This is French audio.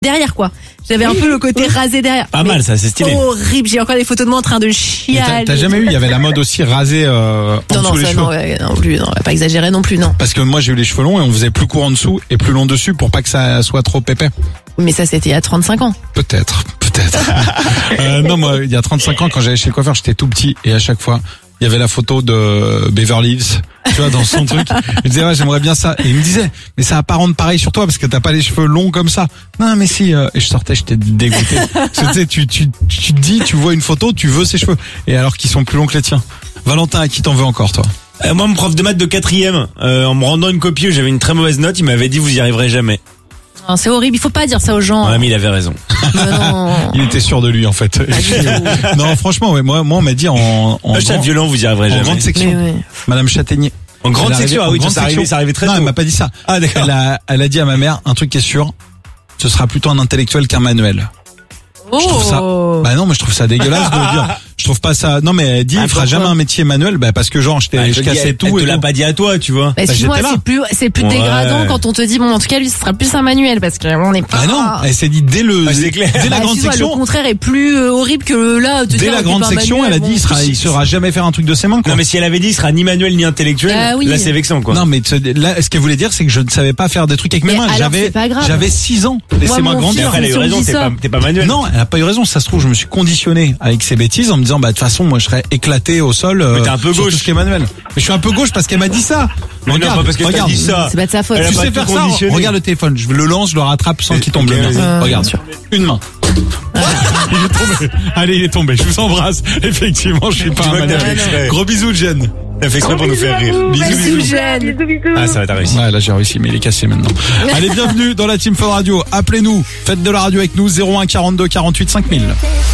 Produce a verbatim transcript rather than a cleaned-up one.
derrière quoi. J'avais un peu le côté rasé derrière. Pas mal, ça, c'est stylé. Horrible, j'ai encore des photos de moi en train de chialer. T'as jamais eu, il y avait la mode aussi rasé euh, en Non, dessous non, les ça, cheveux. non, ouais, non plus, non, on va pas exagérer non plus, non. Parce que moi j'ai eu les cheveux longs et on faisait plus court en dessous et plus long dessus pour pas que ça soit trop épais. Mais ça, c'était il y a trente-cinq ans. Peut-être, peut-être. euh, non, moi, il y a trente-cinq ans, quand j'allais chez le coiffeur, j'étais tout petit et à chaque fois, il y avait la photo de Beverly Hills, tu vois, dans son truc. Il disait, ouais, j'aimerais bien ça. Et il me disait, mais ça va pas rendre pareil sur toi parce que t'as pas les cheveux longs comme ça. Non, mais si. euh, Et je sortais, j'étais dégoûté. Parce que tu sais, tu, tu, tu te dis, tu vois une photo, tu veux ses cheveux. Et alors qu'ils sont plus longs que les tiens. Valentin, à qui t'en veux encore, toi? Euh, moi, mon prof de maths de quatrième, euh, en me rendant une copie où j'avais une très mauvaise note, il m'avait dit vous y arriverez jamais. Non, c'est horrible, il faut pas dire ça aux gens. Ouais, mais il avait raison. Mais non. Il était sûr de lui, en fait. Non, franchement, ouais, moi, moi, on m'a dit en, en, Ah, je suis grand- violent, vous y arriverez en jamais. grande section. Mais ouais. Madame Châtaignier. En grande Elle est section, arrivée- ah en oui, grande ça arrivait, section. ça arrivait très Non, tôt. elle m'a pas dit ça. Ah, d'accord. Elle a, elle a dit à ma mère un truc qui est sûr, ce sera plutôt un intellectuel qu'un manuel. Oh. Je trouve ça. Bah non, mais je trouve ça dégueulasse de le dire. Je trouve pas ça. Non, mais elle dit, Ah, il fera pourquoi jamais un métier manuel, bah parce que genre, je, Ah, t'ai- je je te dis, cassais elle- tout. Elle te et l'a tout. pas dit à toi, tu vois. Bah, excuse-moi, j'étais là. c'est plus, c'est plus Ouais. dégradant quand on te dit, bon, en tout cas, lui, ce sera plus un manuel, parce que on n'est pas. Bah non, elle s'est dit dès le, Ah, c'est clair. dès la Bah, grande tu vois, section. le contraire est plus euh, horrible que là, te Dès dire, la t'es grande pas un section, manuel, elle a dit, bon. il sera, il saura jamais faire un truc de ses mains, quoi. Non, mais si elle avait dit il sera ni manuel ni intellectuel, Ah oui. là c'est vexant, quoi. Non, mais tu- là, ce qu'elle voulait dire, c'est que je ne savais pas faire des trucs avec mes Mais mains. alors, J'avais, c'est pas grave. j'avais six ans. Moi, Laissez-moi mon grandir. fils, Après, elle a eu si on raison, dit t'es ça. pas, t'es pas manuel. Non, elle a pas eu raison. Ça se trouve, je me suis conditionné avec ses bêtises en me disant, bah, de toute façon, moi, je serais éclaté au sol. Mais t'es un peu sur gauche. tout ce qui est manuel. Mais je suis un peu gauche parce qu'elle m'a dit ça. Mais non, Regarde, pas parce que t'as regarde. dit ça. C'est pas de sa faute. Elle a Tu pas sais tout faire ça? conditionné. Regarde le téléphone. Je le lance, je le rattrape sans qu'il tombe le Ok, mien. vas-y. Regarde. bien sûr. Une main. Il est tombé. Allez, il est tombé. Je vous embrasse. Effectivement, je suis pas Tu un vois que t'as manuel. fait exprès. Gros bisous, Jen. T'as fait exprès pour nous faire rire. Bisous, Merci, bisous. Eugène. Bisous, bisous. Ah, ça va, t'as réussi. Ouais, là j'ai réussi, mais il est cassé maintenant. Allez, bienvenue dans la Team Fun Radio. Appelez-nous, faites de la radio avec nous, zéro un quarante-deux quarante-huit cinq mille.